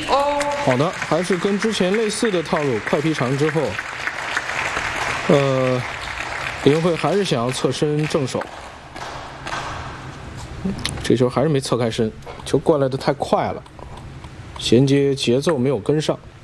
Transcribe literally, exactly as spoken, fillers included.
好的，还是跟之前类似的套路，快劈长之后，呃，林慧还是想要侧身正手，这球还是没侧开身，球过来的太快了，衔接节奏没有跟上。